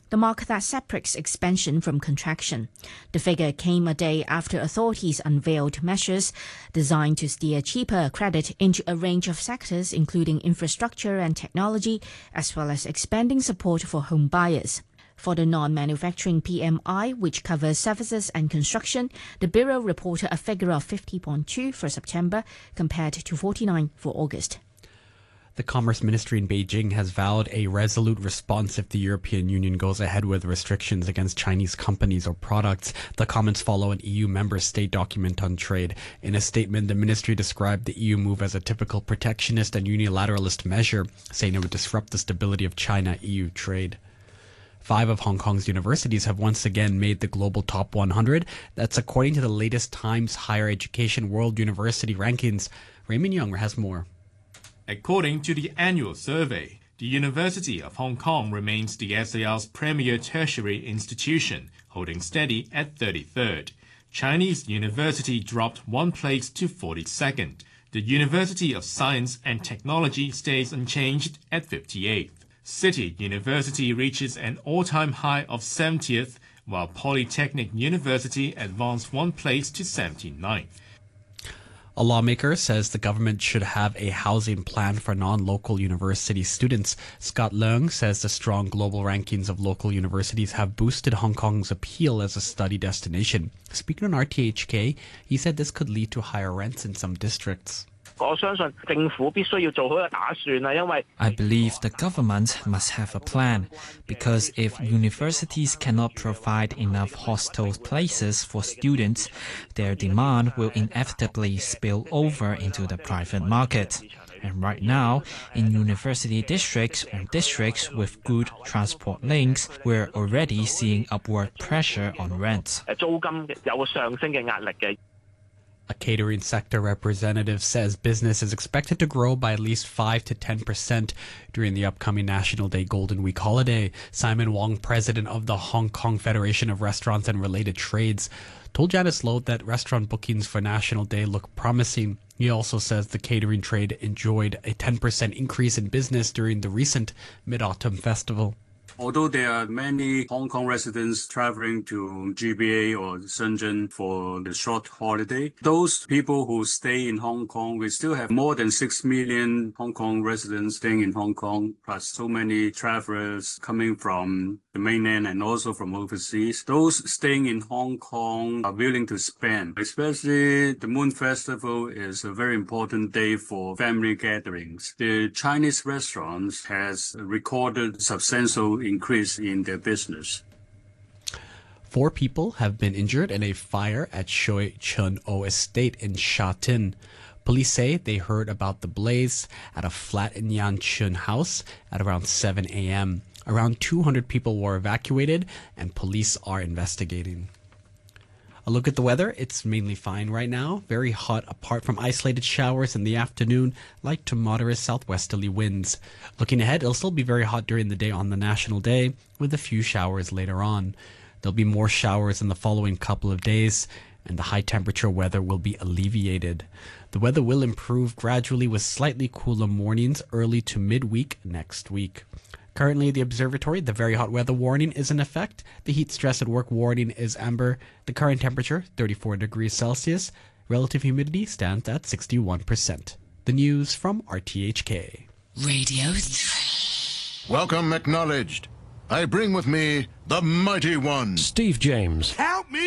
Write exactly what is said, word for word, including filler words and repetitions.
the mark that separates expansion from contraction. The figure came a day after authorities unveiled measures designed to steer cheaper credit into a range of sectors, including infrastructure and technology, as well as expanding support for home buyers. For the non-manufacturing P M I, which covers services and construction, the Bureau reported a figure of fifty point two for September compared to forty-nine for August. The Commerce Ministry in Beijing has vowed a resolute response if the European Union goes ahead with restrictions against Chinese companies or products. The comments follow an E U member state document on trade. In a statement, the ministry described the E U move as a typical protectionist and unilateralist measure, saying it would disrupt the stability of China-E U trade. Five of Hong Kong's universities have once again made the global top one hundred. That's according to the latest Times Higher Education World University Rankings. Raymond Young has more. According to the annual survey, the University of Hong Kong remains the S A R's premier tertiary institution, holding steady at thirty-third. Chinese University dropped one place to forty-second. The University of Science and Technology stays unchanged at fifty-eighth. City University reaches an all-time high of seventieth, while Polytechnic University advanced one place to seventy-ninth. A lawmaker says the government should have a housing plan for non-local university students. Scott Leung says the strong global rankings of local universities have boosted Hong Kong's appeal as a study destination. Speaking on R T H K, he said this could lead to higher rents in some districts. I believe the government must have a plan, because if universities cannot provide enough hostel places for students, their demand will inevitably spill over into the private market. And right now, in university districts or districts with good transport links, we're already seeing upward pressure on rents. A catering sector representative says business is expected to grow by at least five to ten percent during the upcoming National Day Golden Week holiday. Simon Wong, president of the Hong Kong Federation of Restaurants and Related Trades, told Janice Lowe that restaurant bookings for National Day look promising. He also says the catering trade enjoyed a ten percent increase in business during the recent Mid-Autumn Festival. Although there are many Hong Kong residents traveling to G B A or Shenzhen for the short holiday, those people who stay in Hong Kong, we still have more than six million Hong Kong residents staying in Hong Kong, plus so many travelers coming from the mainland and also from overseas. Those staying in Hong Kong are willing to spend. Especially the Moon Festival is a very important day for family gatherings. The Chinese restaurants has recorded substantial increase in their business. Four people have been injured in a fire at Shui Chun O Estate in Sha Tin. Police say they heard about the blaze at a flat in Yan Chun House at around seven a.m. Around two hundred people were evacuated and police are investigating. A look at the weather. It's mainly fine right now. Very hot apart from isolated showers in the afternoon, light to moderate southwesterly winds. Looking ahead, it'll still be very hot during the day on the National Day, with a few showers later on. There'll be more showers in the following couple of days, and the high temperature weather will be alleviated. The weather will improve gradually with slightly cooler mornings early to midweek next week. Currently, the observatory, the very hot weather warning is in effect. The heat stress at work warning is amber. The current temperature, thirty-four degrees Celsius. Relative humidity stands at sixty-one percent. The news from R T H K. Radio three. Welcome acknowledged. I bring with me the mighty one, Steve James. Help me!